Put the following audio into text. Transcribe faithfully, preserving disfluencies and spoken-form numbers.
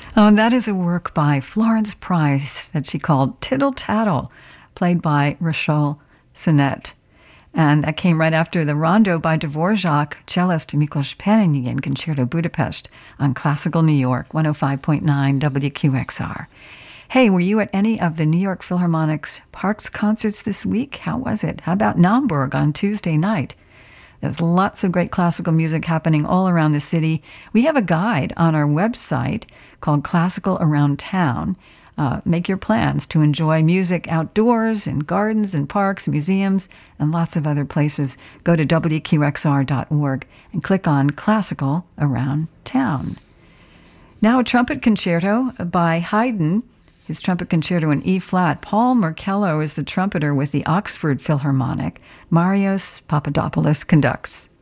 Oh, and that is a work by Florence Price that she called Tittle Tattle, played by Rochelle Sinet. And that came right after the Rondo by Dvorak, cellist Miklos Panin, Concerto Budapest on Classical New York, one oh five point nine W Q X R. Hey, were you at any of the New York Philharmonic's Parks concerts this week? How was it? How about Naumburg on Tuesday night? There's lots of great classical music happening all around the city. We have a guide on our website called Classical Around Town. Uh, make your plans to enjoy music outdoors, in gardens and parks, museums, and lots of other places. Go to W Q X R dot org and click on Classical Around Town. Now a trumpet concerto by Haydn, his trumpet concerto in E-flat. Paul Marcello is the trumpeter with the Oxford Philharmonic. Marios Papadopoulos conducts.